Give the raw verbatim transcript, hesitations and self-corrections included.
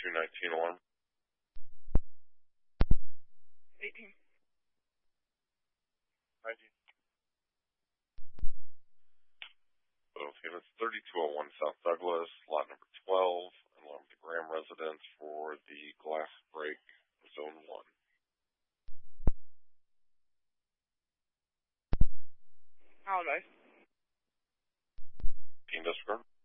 two nineteen alarm. eighteen. nineteen. Okay, that's thirty-two oh one South Douglas, lot number twelve, alarm to Graham residence for the glass break, zone one. Apologize. Team disregard.